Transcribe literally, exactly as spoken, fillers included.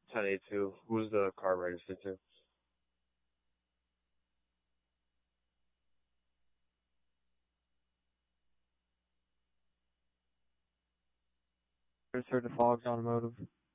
ten eighty-two. Who's the car registered to? Registered to Fogs Automotive.